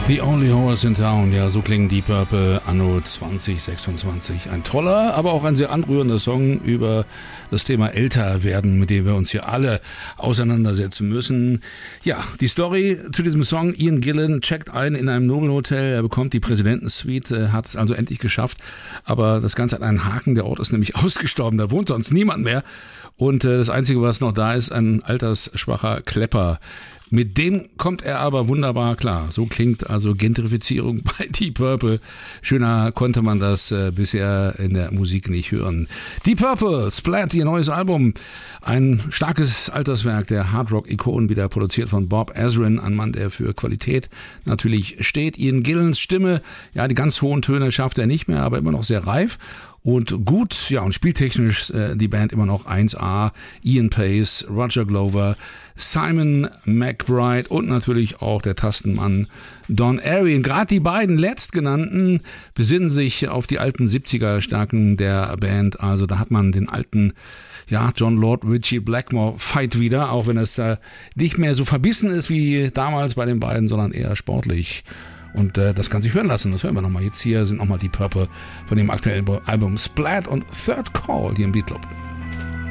The Only Horse in Town, ja, so klingen Deep Purple anno 2026. Ein toller, aber auch ein sehr anrührender Song über das Thema Älterwerden, mit dem wir uns hier alle auseinandersetzen müssen. Ja, die Story zu diesem Song: Ian Gillan checkt ein in einem Nobelhotel, er bekommt die Präsidentensuite, hat es also endlich geschafft, aber das Ganze hat einen Haken, der Ort ist nämlich ausgestorben, da wohnt sonst niemand mehr und das Einzige, was noch da ist, ein altersschwacher Klepper. Mit dem kommt er aber wunderbar klar. So klingt also Gentrifizierung bei Deep Purple. Schöner konnte man das bisher in der Musik nicht hören. Deep Purple, Splat, ihr neues Album. Ein starkes Alterswerk der Hardrock-Ikonen, wieder produziert von Bob Ezrin, ein Mann, der für Qualität natürlich steht. Ian Gillans Stimme, ja, die ganz hohen Töne schafft er nicht mehr, aber immer noch sehr reif und gut, ja, und spieltechnisch die Band immer noch 1A. Ian Pace, Roger Glover, Simon McBride und natürlich auch der Tastenmann Don Arian. Gerade die beiden letztgenannten besinnen sich auf die alten 70er-Stärken der Band. Also da hat man den alten, ja, John Lord, Ritchie Blackmore Fight wieder, auch wenn es nicht mehr so verbissen ist wie damals bei den beiden, sondern eher sportlich. Und das kann sich hören lassen, das hören wir nochmal. Jetzt hier sind nochmal die Purple von dem aktuellen Album Splat und Third Call hier im Beat Club.